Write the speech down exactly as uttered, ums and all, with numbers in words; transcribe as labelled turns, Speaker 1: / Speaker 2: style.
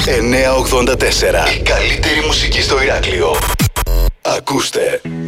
Speaker 1: εννιακόσια ογδόντα τέσσερα. Η καλύτερη μουσική στο Ηράκλειο. Ακούστε.